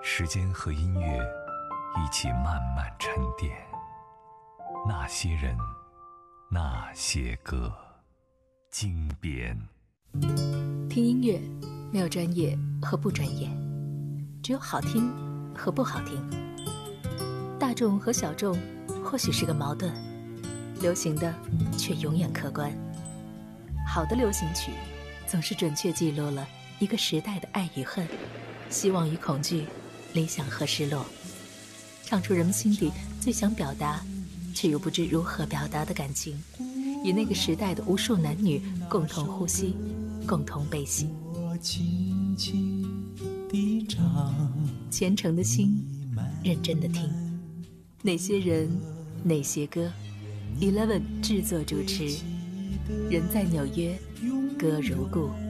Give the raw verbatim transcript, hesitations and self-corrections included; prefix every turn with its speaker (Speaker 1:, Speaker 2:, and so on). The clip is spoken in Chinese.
Speaker 1: 时间和音乐一起慢慢沉淀，那些人，那些歌，经典。
Speaker 2: 听音乐没有专业和不专业，只有好听和不好听。大众和小众或许是个矛盾，流行的却永远客观。好的流行曲总是准确记录了一个时代的爱与恨，希望与恐惧，理想和失落，唱出人们心底最想表达却又不知如何表达的感情，与那个时代的无数男女共同呼吸，共同悲喜。
Speaker 3: 我轻轻地唱，
Speaker 2: 虔诚的心，认真的听。哪些人，哪些歌 Eleven 制作主持，人在纽约，歌如故。